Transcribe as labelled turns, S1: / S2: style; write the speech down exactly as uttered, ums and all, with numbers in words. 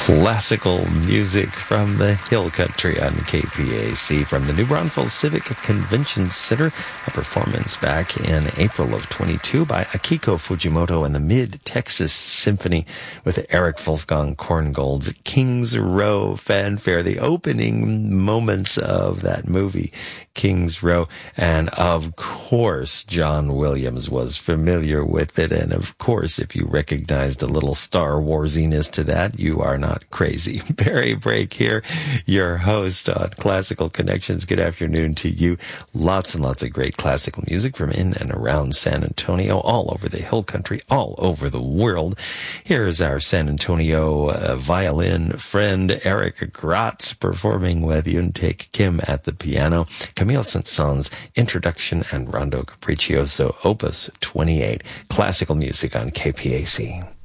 S1: Classical music from the Hill Country on K P A C from the New Braunfels Civic Convention Center. A performance back in April of twenty-two by Akiko Fujimoto and the Mid-Texas Symphony with Eric Wolfgang Korngold's King's Row fanfare, the opening moments of that movie, King's Row. And of course, John Williams was familiar with it. And of course, if you recognized a little Star Warsiness to that, you are not crazy. Barry Brake here, your host on Classical Connections. Good afternoon to you. Lots and lots of great classical music from in and around San Antonio, all over the Hill Country, all over the world. Here's our San Antonio uh, violin friend, Eric Gratz, performing with Yuntae Kim at the piano. Camille Saint-Saëns' Introduction and Rondo Capriccioso, Opus twenty-eight. Classical music on K P A C.